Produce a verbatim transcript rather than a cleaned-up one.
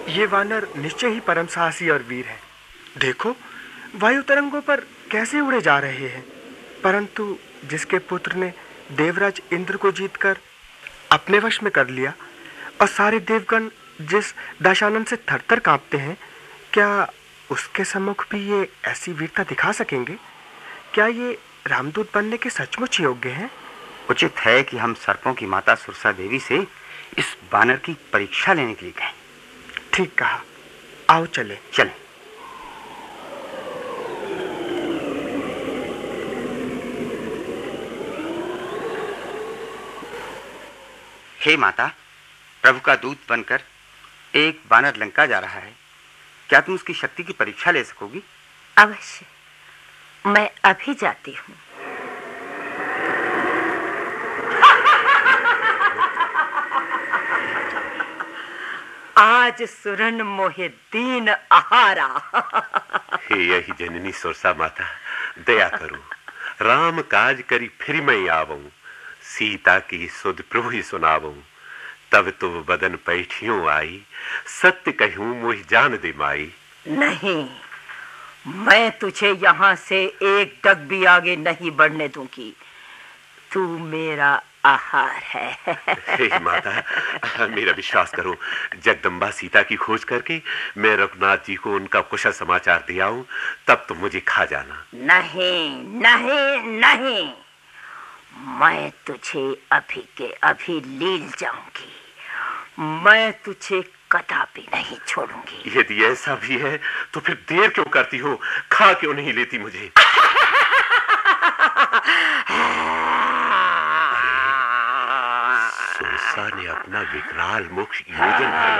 ये वानर निश्चय ही परम साहसी और वीर है। देखो, वायु तरंगों पर कैसे उड़े जा रहे हैं। परंतु जिसके पुत्र ने देवराज इंद्र को जीतकर अपने वश में कर लिया और सारे देवगण जिस दशानन से थरथर कांपते हैं, क्या उसके सम्मुख भी ये ऐसी वीरता दिखा सकेंगे? क्या ये रामदूत बनने के सचमुच योग्य हैं? उचित है कि हम सर्पों की माता सुरसा देवी से इस बानर की परीक्षा लेने के लिए गए। ठीक कहा, आओ चले। चलें। हे माता, प्रभु का दूत बनकर एक बानर लंका जा रहा है। क्या तुम उसकी शक्ति की परीक्षा ले सकोगी? अवश्य, मैं अभी जाती हूँ। आज सुरन मोहे दीन आहारा। हे यही जननी सुरसा माता, दया करो। राम काज करी फिर मैं आवूं, सीता की सुध प्रभु ही सुनावूं। तब तो बदन पैठियों आई, सत्य कहूं मोहि जान दे माई। नहीं, मैं तुझे यहाँ से एक डग भी आगे नहीं बढ़ने दूंगी। तू मेरा आहार है। हे माता, मेरा विश्वास करो। जगदम्बा सीता की खोज करके मैं रघुनाथ जी को उनका कुशल समाचार दे आऊं, तब तो मुझे खा जाना। नहीं नहीं नहीं, मैं तुझे अभी के अभी लील जाऊंगी। मैं तुझे कदापि नहीं छोड़ूंगी। यदि ऐसा भी है तो फिर देर क्यों करती हो? खा क्यों नहीं लेती मुझे? सुरसा ने अपना विकराल मुख योजन